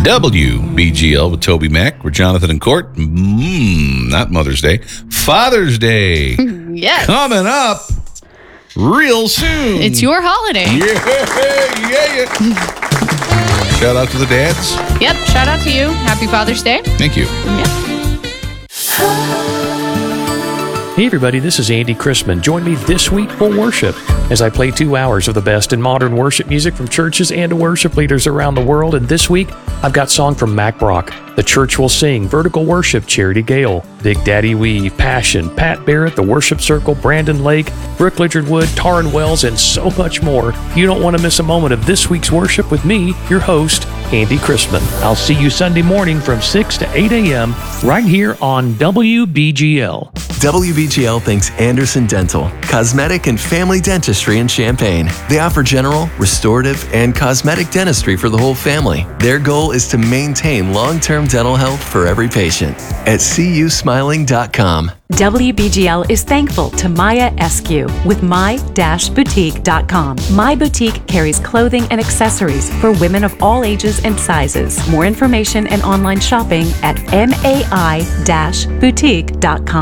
WBGL with Toby Mac. We're Jonathan and Court. Not Mother's Day. Father's Day. Yes. Coming up real soon. It's your holiday. Yeah. Shout out to the dads. Yep. Shout out to you. Happy Father's Day. Thank you. Yep. Hey everybody, this is Andy Chrisman. Join me this week for worship as I play 2 hours of the best in modern worship music from churches and worship leaders around the world. And this week, I've got song from Mack Brock, The Church Will Sing, Vertical Worship, Charity Gale, Big Daddy Weave, Passion, Pat Barrett, The Worship Circle, Brandon Lake, Brooke Lidgerwood, Taryn Wells, and so much more. You don't want to miss a moment of this week's worship with me, your host, Andy Chrisman. I'll see you Sunday morning from 6 to 8 a.m. right here on WBGL. WBGL thanks Anderson Dental, cosmetic and family dentistry in Champaign. They offer general, restorative, and cosmetic dentistry for the whole family. Their goal is to maintain long-term dental health for every patient at cusmiling.com. WBGL is thankful to Maya Eskew with my-boutique.com. My Boutique carries clothing and accessories for women of all ages and sizes. More information and online shopping at mai-boutique.com.